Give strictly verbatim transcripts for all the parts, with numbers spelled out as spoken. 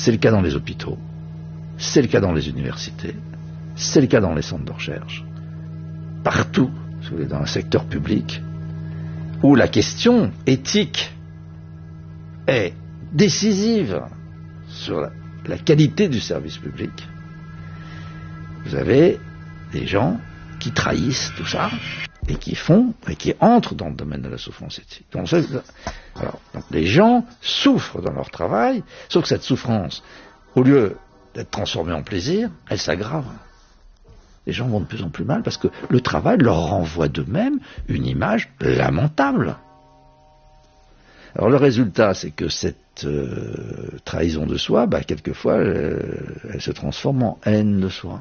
C'est le cas dans les hôpitaux, c'est le cas dans les universités, c'est le cas dans les centres de recherche. Partout, si vous voulez, dans le secteur public, où la question éthique est décisive sur la, la qualité du service public, vous avez des gens qui trahissent tout ça et qui font et qui entrent dans le domaine de la souffrance éthique. Donc, alors, donc les gens souffrent dans leur travail, sauf que cette souffrance, au lieu d'être transformée en plaisir, elle s'aggrave. Les gens vont de plus en plus mal parce que le travail leur renvoie d'eux-mêmes une image lamentable. Alors le résultat, c'est que cette euh, trahison de soi, bah, quelquefois, euh, elle se transforme en haine de soi.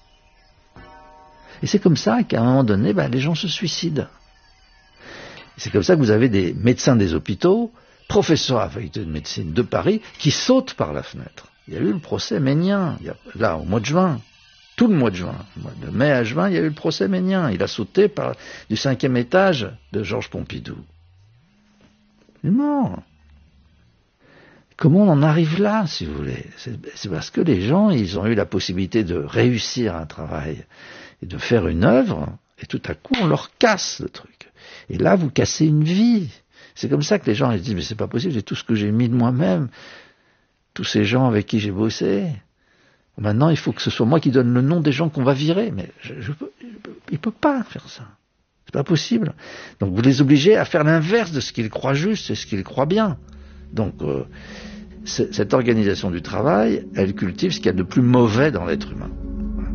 Et c'est comme ça qu'à un moment donné, bah, les gens se suicident. Et c'est comme ça que vous avez des médecins des hôpitaux, professeurs à la faculté de médecine de Paris, qui sautent par la fenêtre. Il y a eu le procès Ménien, il y a, là, au mois de juin. Tout le mois de juin, de mai à juin, il y a eu le procès Ménien. Il a sauté par, du cinquième étage de Georges Pompidou. Il est mort. Comment on en arrive là, si vous voulez? C'est, c'est parce que les gens, ils ont eu la possibilité de réussir un travail et de faire une œuvre, et tout à coup, on leur casse le truc. Et là, vous cassez une vie. C'est comme ça que les gens ils disent, mais c'est pas possible, j'ai tout ce que j'ai mis de moi-même, tous ces gens avec qui j'ai bossé. Maintenant, il faut que ce soit moi qui donne le nom des gens qu'on va virer. Mais je, je peux, je peux, il ne peut pas faire ça. C'est pas possible. Donc vous les obligez à faire l'inverse de ce qu'ils croient juste et ce qu'ils croient bien. Donc euh, cette organisation du travail, elle cultive ce qu'il y a de plus mauvais dans l'être humain. Voilà.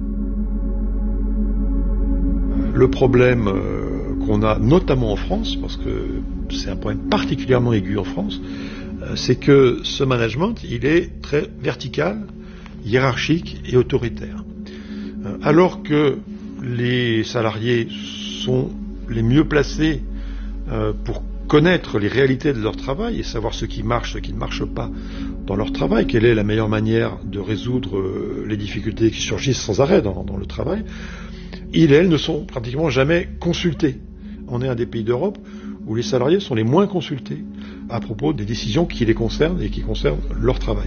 Le problème euh, qu'on a notamment en France, parce que c'est un problème particulièrement aigu en France, euh, c'est que ce management, il est très vertical, hiérarchique et autoritaire. Euh, alors que les salariés sont les mieux placés euh, pour connaître les réalités de leur travail et savoir ce qui marche, ce qui ne marche pas dans leur travail, quelle est la meilleure manière de résoudre euh, les difficultés qui surgissent sans arrêt dans, dans le travail, ils et elles ne sont pratiquement jamais consultés. On est un des pays d'Europe où les salariés sont les moins consultés à propos des décisions qui les concernent et qui concernent leur travail.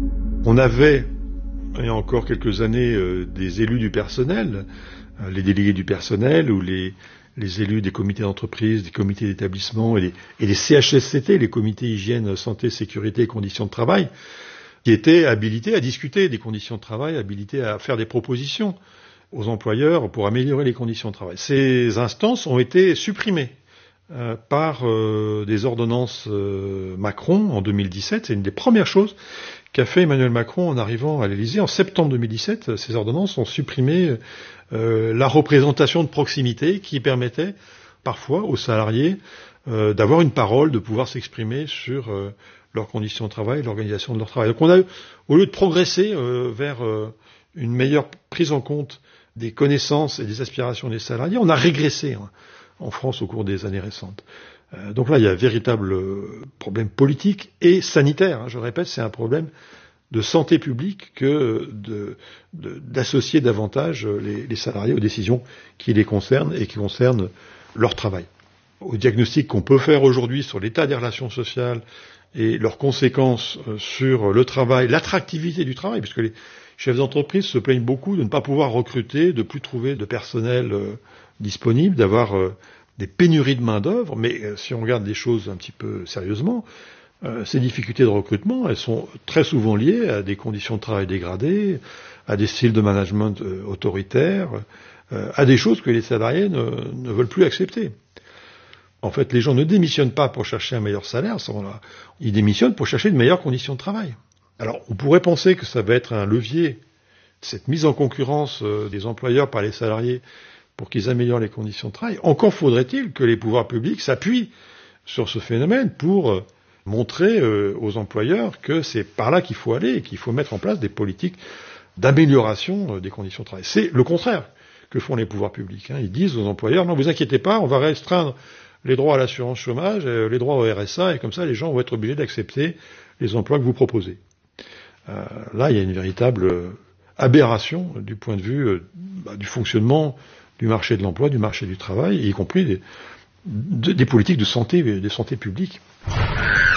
On avait il y a encore quelques années, euh, des élus du personnel, euh, les délégués du personnel ou les, les élus des comités d'entreprise, des comités d'établissement et les, et les C H S C T, les comités hygiène, santé, sécurité et conditions de travail, qui étaient habilités à discuter des conditions de travail, habilités à faire des propositions aux employeurs pour améliorer les conditions de travail. Ces instances ont été supprimées euh, par euh, des ordonnances euh, Macron en deux mille dix-sept. C'est une des premières choses qu'a fait Emmanuel Macron en arrivant à l'Élysée. En septembre deux mille dix-sept, ces ordonnances ont supprimé euh, la représentation de proximité qui permettait parfois aux salariés euh, d'avoir une parole, de pouvoir s'exprimer sur euh, leurs conditions de travail, l'organisation de leur travail. Donc on a, au lieu de progresser euh, vers euh, une meilleure prise en compte des connaissances et des aspirations des salariés, on a régressé hein, en France au cours des années récentes. Euh, donc là, il y a un véritable euh, problème politique et sanitaire. Hein, je le répète, c'est un problème de santé publique que de, de, d'associer davantage les, les salariés aux décisions qui les concernent et qui concernent leur travail. Au diagnostic qu'on peut faire aujourd'hui sur l'état des relations sociales et leurs conséquences euh, sur le travail, l'attractivité du travail, puisque les chefs d'entreprise se plaignent beaucoup de ne pas pouvoir recruter, de plus trouver de personnel euh, disponible, d'avoir euh, des pénuries de main-d'œuvre, mais euh, si on regarde les choses un petit peu sérieusement, euh, ces difficultés de recrutement, elles sont très souvent liées à des conditions de travail dégradées, à des styles de management euh, autoritaires, euh, à des choses que les salariés ne, ne veulent plus accepter. En fait, les gens ne démissionnent pas pour chercher un meilleur salaire, ils démissionnent pour chercher de meilleures conditions de travail. Alors, on pourrait penser que ça va être un levier, cette mise en concurrence euh, des employeurs par les salariés pour qu'ils améliorent les conditions de travail. Encore faudrait-il que les pouvoirs publics s'appuient sur ce phénomène pour euh, montrer euh, aux employeurs que c'est par là qu'il faut aller et qu'il faut mettre en place des politiques d'amélioration euh, des conditions de travail. C'est le contraire que font les pouvoirs publics. Hein. Ils disent aux employeurs, non, vous inquiétez pas, on va restreindre les droits à l'assurance chômage, euh, les droits au R S A, et comme ça, les gens vont être obligés d'accepter les emplois que vous proposez. Euh, là, il y a une véritable euh, aberration du point de vue euh, bah, du fonctionnement du marché de l'emploi, du marché du travail, y compris des, des politiques de santé, de santé publique.